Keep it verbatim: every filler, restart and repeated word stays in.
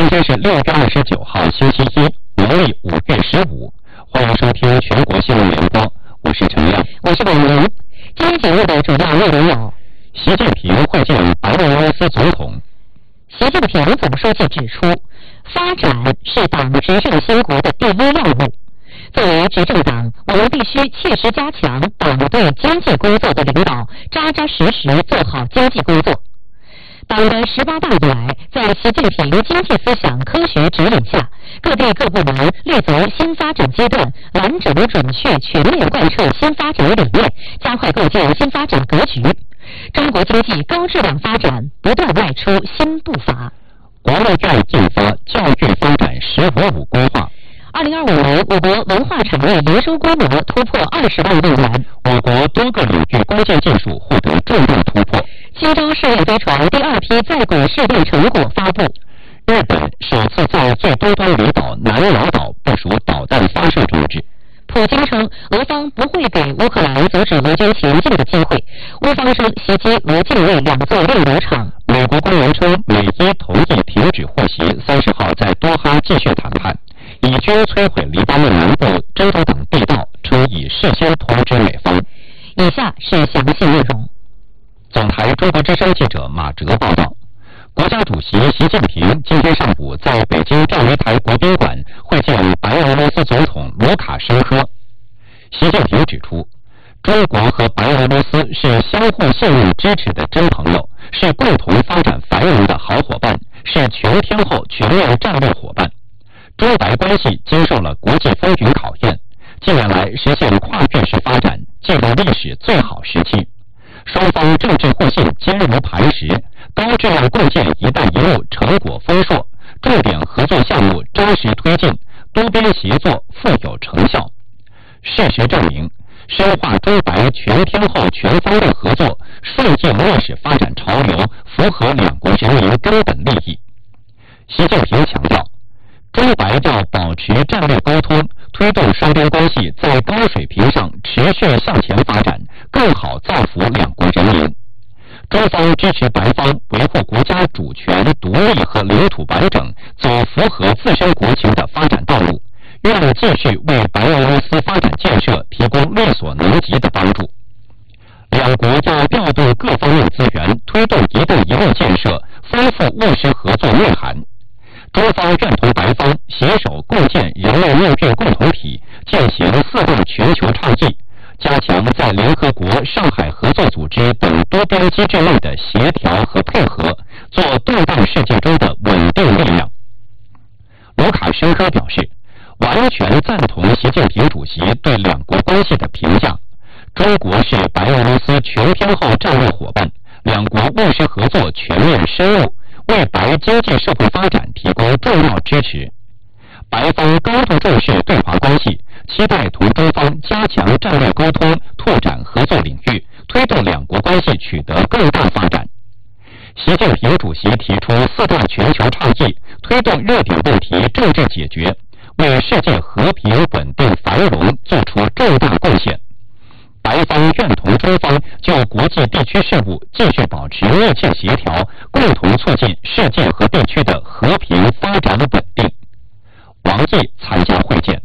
今天是六月二十九号，星期一，农历五月十五。欢迎收听全国新闻联播，我是陈亮， 我是婉莹。今天节目的主要内容有： 习近平会见白俄罗斯总统。 习近平总书记指出，发展是党执政兴国的第一要务。作为执政党，我们必须切实加强党对经济工作的领导，扎扎实实做好经济工作。党的十八大以来，在习近平经济思想科学指引下，各地各部门立足新发展阶段，完整、准确、全面贯彻新发展理念，加快构建新发展格局。中国经济高质量发展不断迈出新步伐。 国务院印发《教育发展“十五五”规划》。 二零二五年，我国文化产业营收规模突破二十万亿元， 我国多个领域关键技术获得重大突破。 新洲试验飞船第二批在轨试验成果发布。 日本首次在最东端离岛南老岛部署导弹发射装置。 普京称，俄方不会给乌克兰阻止俄军前进的机会。乌方称袭击俄境内两座炼油厂。 美国官员称，美伊同意停止获袭，三十号在多哈继续谈判。以军摧毁黎巴嫩南部真主党地道，称已事先通知美方。 以下是详细内容。 总台中国之声记者马哲报道，国家主席习近平今天上午在北京钓鱼台国宾馆会见白俄罗斯总统卢卡申科。习近平指出，中国和白俄罗斯是相互信任支持的真朋友，是共同发展繁荣的好伙伴，是全天候全面战略伙伴。中白关系经受了国际风云考验，近年来实现跨越式发展，进入历史最好时期。双方政治互信坚如磐石，高质量共建“一带一路”成果丰硕，重点合作项目扎实推进，多边协作富有成效。事实证明，深化中白全天候全方位合作，顺应历史发展潮流，符合两国人民根本利益。习近平强调，中白要保持战略沟通，推动双边关系在高水平上持续向前发展，更好造福两国人民。中方支持白方维护国家主权、独立和领土完整，走符合自身国情的发展道路，愿继续为白俄罗斯发展建设提供力所能及的帮助。两国要调动各方面资源，推动“一带一路”建设，丰富务实合作内涵。中方认同白方携手共建人类命运共同体，践行四大全球倡议，加强在联合国、上海合作组织等多边机制内的协调和配合，做动荡世界中的稳定力量。卢卡申科表示，完全赞同习近平主席对两国关系的评价。中国是白俄罗斯全天候战略伙伴，两国务实合作全面深入，为白经济社会发展提供重要支持。白方高度重视对华关系，期待同中方加强战略沟通，拓展合作领域，推动两国关系取得更大发展。习近平主席提出四大全球倡议，推动热点问题政治解决，为世界和平稳定繁荣做出重大贡献。白方认同中方就国际地区事务继续保持密切协调，共同促进世界和地区的和平发展稳定。王毅参加会见。